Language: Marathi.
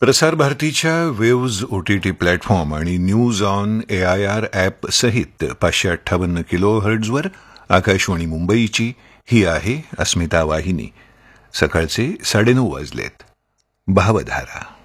प्रसार भारतीच्या वेव्ज OTT प्लॅटफॉर्म आणि न्यूज ऑन AIR ॲप सहित 558 किलोहर्ट्झवर आकाशवाणी मुंबईची ही आहे अस्मिता वाहिनी. सकाळचे 9:30 वाजलेत. भावधारा.